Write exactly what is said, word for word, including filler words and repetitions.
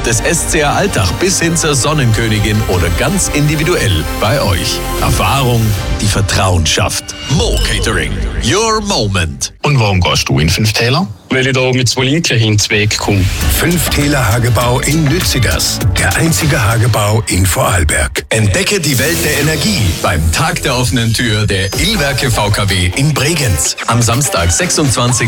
des S C R Alltag bis hin zur Sonnenkönigin oder ganz individuell bei euch. Erfahrung, die Vertrauen schafft. Mo Catering. Your Moment. Und warum gehst du in Fünftäler? Weil ich da mit zwei Linken hin zu Weg komme. Fünftäler Hagebau in Lützigers. Der einzige Hagebau in Vorarlberg. Entdecke die Welt der Energie beim Tag der offenen Tür der Illwerke V K W in Bregenz. Am Samstag, sechsundzwanzigsten